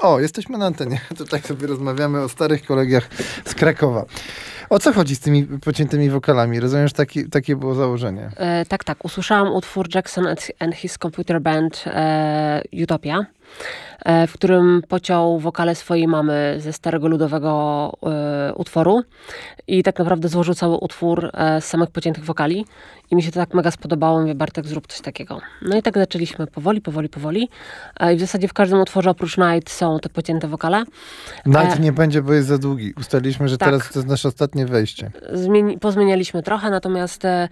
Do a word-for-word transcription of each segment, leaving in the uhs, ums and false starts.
O, jesteśmy na antenie. Tutaj sobie rozmawiamy o starych kolegach z Krakowa. O co chodzi z tymi pociętymi wokalami? Rozumiem, że taki, takie było założenie. E, tak, tak. Usłyszałam utwór Jackson and His Computer Band e, Utopia, e, w którym pociął wokale swojej mamy ze starego ludowego e, utworu i tak naprawdę złożył cały utwór e, z samych pociętych wokali i mi się to tak mega spodobało. Mówię, Bartek, zrób coś takiego. No i tak zaczęliśmy powoli, powoli, powoli e, i w zasadzie w każdym utworze oprócz Night są te pocięte wokale. Night e, nie będzie, bo jest za długi. Ustaliliśmy, że tak. teraz to jest nasze ostatnie wejście. Zmieni- pozmienialiśmy trochę, natomiast e,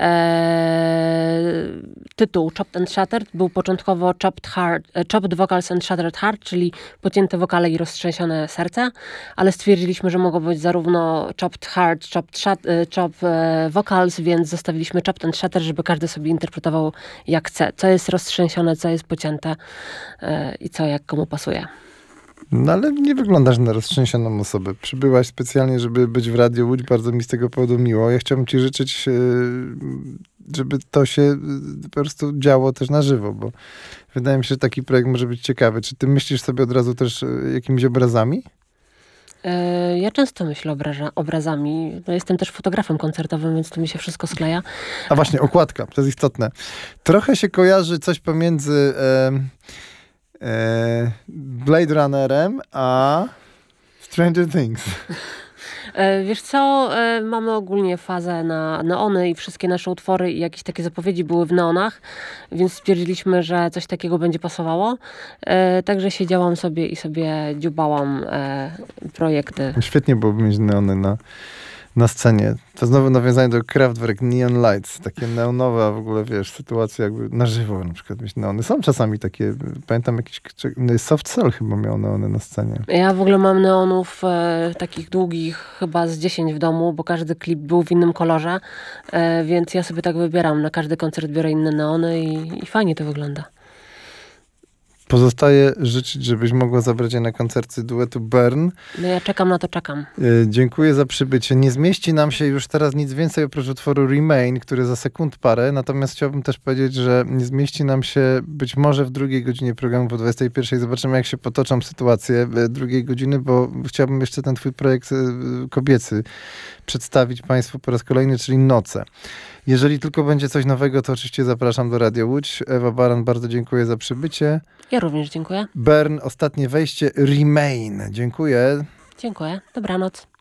tytuł Chopped and Shattered był początkowo Chopped, Heart, e, Chopped Vocals and Shattered Heart, czyli pocięte wokale i roztrzęsione serce, ale stwierdziliśmy, że mogą być zarówno Chopped Heart, Chopped, shat- e, chopped e, Vocals, więc zostawiliśmy Chopped and Shattered, żeby każdy sobie interpretował jak chce. Co jest roztrzęsione, co jest pocięte e, i co jak komu pasuje. No ale nie wyglądasz na roztrzęsioną osobę. Przybyłaś specjalnie, żeby być w Radiu Łódź. Bardzo mi z tego powodu miło. Ja chciałbym ci życzyć, żeby to się po prostu działo też na żywo, bo wydaje mi się, że taki projekt może być ciekawy. Czy ty myślisz sobie od razu też jakimiś obrazami? Ja często myślę obraża, obrazami. No, jestem też fotografem koncertowym, więc to mi się wszystko skleja. A właśnie, okładka, to jest istotne. Trochę się kojarzy coś pomiędzy e, e, Blade Runnerem a Stranger Things. Wiesz co, mamy ogólnie fazę na neony i wszystkie nasze utwory i jakieś takie zapowiedzi były w neonach, więc stwierdziliśmy, że coś takiego będzie pasowało. Także siedziałam sobie i sobie dziubałam projekty. Świetnie byłoby mieć neony na, na scenie. To znowu nawiązanie do Kraftwerk, Neon Lights, takie neonowe, a w ogóle wiesz, sytuacja jakby na żywo na przykład mieć neony. Są czasami takie, pamiętam jakiś Soft Cell chyba miał neony na scenie. Ja w ogóle mam neonów e, takich długich chyba z dziesięć w domu, bo każdy klip był w innym kolorze, e, więc ja sobie tak wybieram. Na każdy koncert biorę inne neony i, i fajnie to wygląda. Pozostaje życzyć, żebyś mogła zabrać je na koncerty duetu Burn. No ja czekam na to, czekam. Yy, dziękuję za przybycie. Nie zmieści nam się już teraz nic więcej oprócz utworu Remain, który za sekund parę, natomiast chciałbym też powiedzieć, że nie zmieści nam się być może w drugiej godzinie programu po dwudziestej pierwszej. Zobaczymy, jak się potoczą sytuacje drugiej godziny, bo chciałbym jeszcze ten twój projekt yy, kobiecy przedstawić państwu po raz kolejny, czyli Noce. Jeżeli tylko będzie coś nowego, to oczywiście zapraszam do Radia Łódź. Ewa Baran, bardzo dziękuję za przybycie. Ja również dziękuję. Burn, ostatnie wejście, Remain. Dziękuję. Dziękuję. Dobranoc.